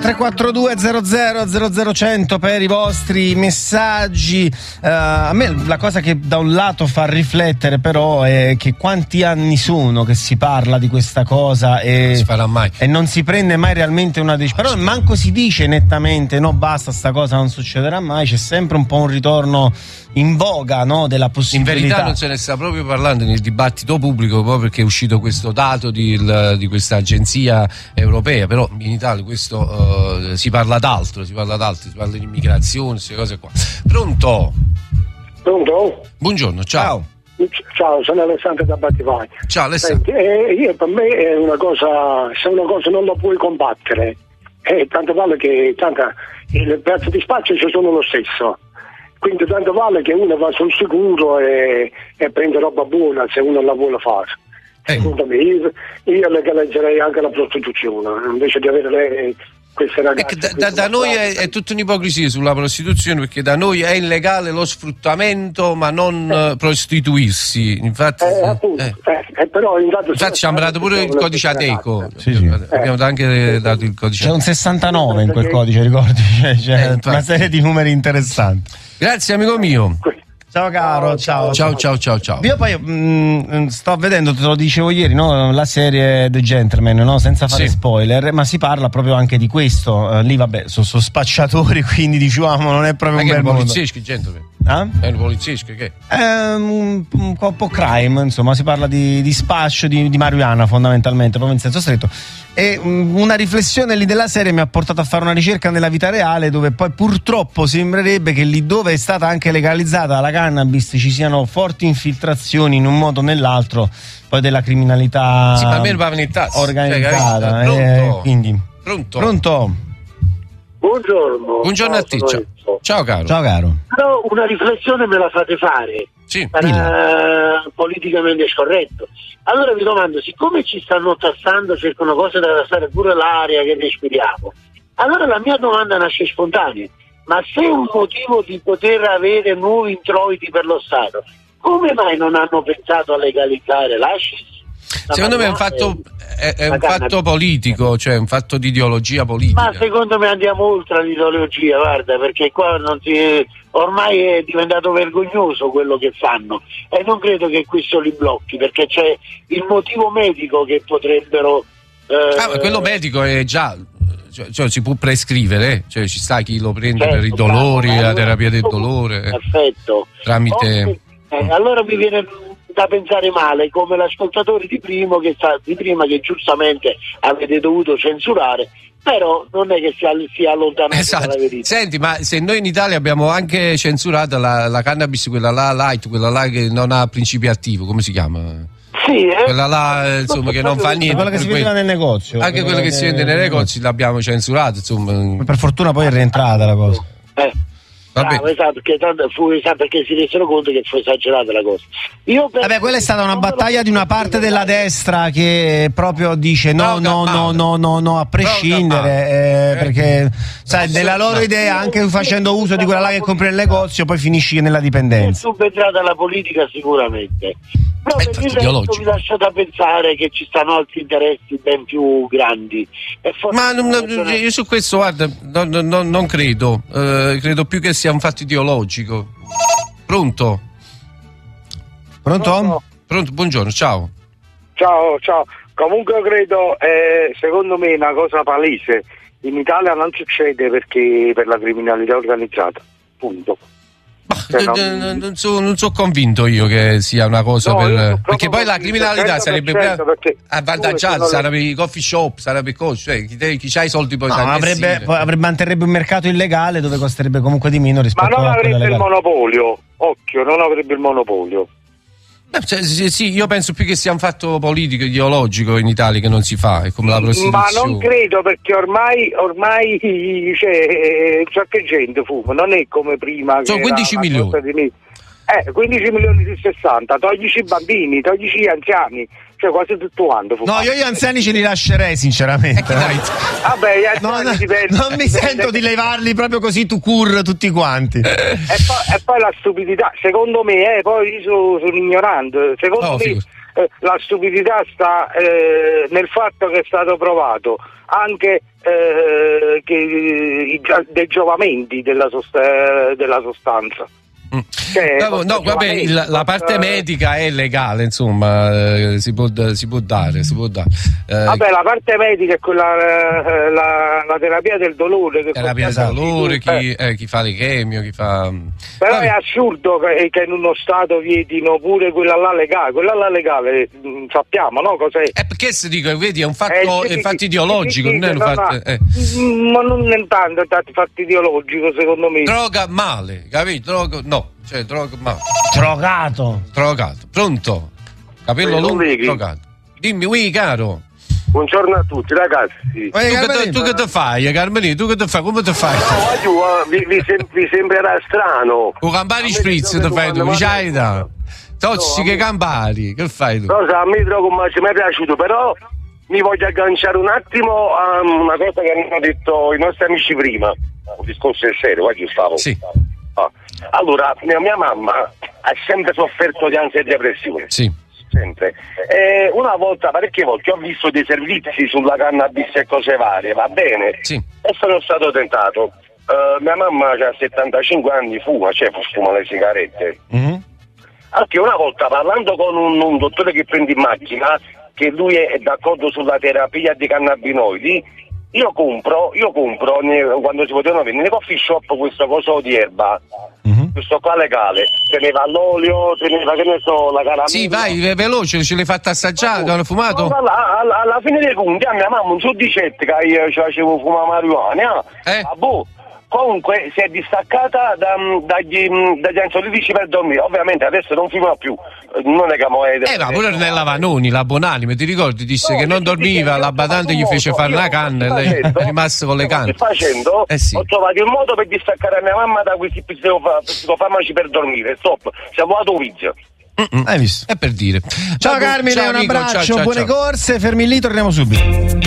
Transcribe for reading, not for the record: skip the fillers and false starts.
342 00 00 per i vostri messaggi. A me la cosa che da un lato fa riflettere però è che quanti anni sono che si parla di questa cosa e non si farà mai e non si prende mai realmente una decisione. Però manco si dice nettamente no, basta, sta cosa non succederà mai. C'è sempre un po' un ritorno in voga, no, della possibilità. In verità non se ne sta proprio parlando nel dibattito pubblico, proprio perché è uscito questo dato di questa agenzia europea. Però in Italia questo si parla d'altro, si parla di immigrazione, queste cose qua. Pronto? Buongiorno, ciao. Ciao, sono Alessandro da Battivaglia. Ciao Alessandro. Io, per me è una cosa, se una cosa non la puoi combattere, tanto vale che il prezzo di spaccio ci sono lo stesso. Quindi tanto vale che uno va sul sicuro e prende roba buona se uno la vuole fare. Secondo me io legalizzerei anche la prostituzione invece di avere queste ragazze. Da noi è tutta un'ipocrisia sulla prostituzione, perché da noi è illegale lo sfruttamento ma non prostituirsi. Infatti però infatti ci hanno dato pure il codice Ateco. Sì. Abbiamo anche dato il codice. C'è un 69 in quel codice, ricordi? C'è una serie di numeri interessanti. Grazie amico mio. Ciao caro, ciao. Io poi sto vedendo, te lo dicevo ieri, no? La serie The Gentleman, no? Senza fare spoiler, ma si parla proprio anche di questo. Lì vabbè, sono spacciatori, quindi diciamo non è proprio un bel mondo. Polizieschi, Gentleman. È un poliziesco che? Un po' crime, insomma, si parla di spaccio di marijuana fondamentalmente, proprio in senso stretto. E una riflessione lì della serie mi ha portato a fare una ricerca nella vita reale, dove poi purtroppo sembrerebbe che lì dove è stata anche legalizzata la cannabis ci siano forti infiltrazioni in un modo o nell'altro poi della criminalità organizzata. Quindi Pronto? Buongiorno a te. Ciao caro. Però una riflessione me la fate fare. Sì. Politicamente scorretto. Allora vi domando, siccome ci stanno tassando, cercano cose da tassare pure l'aria che respiriamo, allora la mia domanda nasce spontanea: ma se è un motivo di poter avere nuovi introiti per lo Stato, come mai non hanno pensato a legalizzare l'hashish? Secondo me è un fatto politico, cioè un fatto di ideologia politica. Ma secondo me andiamo oltre l'ideologia, guarda, perché qua ormai è diventato vergognoso quello che fanno e non credo che questo li blocchi, perché c'è il motivo medico che potrebbero ma quello medico è già, cioè si può prescrivere, cioè ci sta chi lo prende per i dolori, la terapia del dolore. Perfetto. Tramite allora mi viene da pensare male come l'ascoltatore di prima che giustamente avete dovuto censurare, però non è che sia allontanato dalla verità. Senti, ma se noi in Italia abbiamo anche censurato la cannabis, quella là light, quella là che non ha principio attivo, come si chiama? Sì, quella là insomma che non fa niente, quella che si vedeva nel negozio, anche quella che si vende nei negozi l'abbiamo censurato, insomma. Per fortuna poi è rientrata la cosa. Esatto, perché si resero conto che fu esagerata la cosa. Quella è stata una battaglia di una parte della destra che proprio dice no, a prescindere, perché sai, della loro idea, anche facendo uso di quella là che compri nel negozio, poi finisci nella dipendenza. È subentrata la politica sicuramente. Però per il resto vi lascio da pensare che ci stanno altri interessi ben più grandi. Io su questo, guarda, non credo. Credo più che sia un fatto ideologico. Pronto? Buongiorno, ciao. Ciao. Comunque credo, secondo me è una cosa palese. In Italia non succede perché per la criminalità organizzata. Punto. Non sono convinto io che sia una cosa perché poi la criminalità sarebbe avvantaggiata, sarebbe i coffee shop, sarebbe cose, cioè chi ha i soldi poi manterrebbe un mercato illegale dove costerebbe comunque di meno rispetto a quello legale. Ma non avrebbe il monopolio, occhio, non avrebbe il monopolio. Sì, io penso più che sia un fatto politico, ideologico in Italia che non si fa, è come la prostituzione. Ma non credo, perché ormai c'è qualche gente fuma, non è come prima. Sono 15 milioni. 15 milioni su 60, toglici i bambini, toglici gli anziani, cioè quasi tutto quanto fuma. No, io gli anziani ce li lascerei sinceramente. Vabbè, gli anziani non mi sento di levarli proprio così tu cur tutti quanti. E poi la stupidità, secondo me, poi io sono ignorante, secondo me la stupidità sta nel fatto che è stato provato anche dei giovamenti della sostanza. No, vabbè, la parte medica è legale, insomma, si può dare. Vabbè, la parte medica è quella, la terapia del dolore. Terapia del dolore, chi fa lechemio, chi fa. Però è assurdo che in uno stato vietino pure quella là legale, sappiamo, no? Cos'è? Perché si dico, vedi, è un fatto, è un fatto ideologico, non è un fatto. Ma non è tanto fatto ideologico, secondo me. Droga male, capito? Droga male. Drogato. Pronto? Capello lungo, drogato. Dimmi, caro. Buongiorno a tutti, ragazzi. Tu che te fai, Carmenino? Tu che te fai? Come te fai? Vi sembrerà strano. Con Campari Spritz te fai tu, Vicaida. Tossiche Campari, che fai tu? Cosa a me droga mi è piaciuto, però mi voglio agganciare un attimo a una cosa che hanno detto i nostri amici prima. Un discorso è serio, qua stavo. Sì. Allora, mia mamma ha sempre sofferto di ansia e depressione. Sì. Sempre. Parecchie volte ho visto dei servizi sulla cannabis e cose varie, va bene? Sì. E sono stato tentato. Mia mamma ha 75 anni, fuma le sigarette. Mm-hmm. Anche una volta parlando con un dottore che prende in macchina, che lui è d'accordo sulla terapia di cannabinoidi, io compro quando si potevano vendere nei coffee shop questo coso di erba, questo qua legale, teneva l'olio, teneva la caramella. Sì, vai, veloce, ce l'hai fatta assaggiare, hanno fumato? Alla fine dei conti a mia mamma un sudicetto che io ci facevo fumare marijuana, comunque si è distaccata dagli ansiolitici per dormire. Ovviamente adesso non fuma più, non è che ma pure nella Vanoni, la Bonanima, ti ricordi? Disse che non dormiva, la badante gli fece fare una canna e lei è rimasta con le canne. Ho trovato il modo per distaccare mia mamma da questi psicofarmaci per dormire. Stop, siamo a Vizio. Hai visto? È per dire. Ciao Carmine, un abbraccio, buone corse, fermi lì, torniamo subito.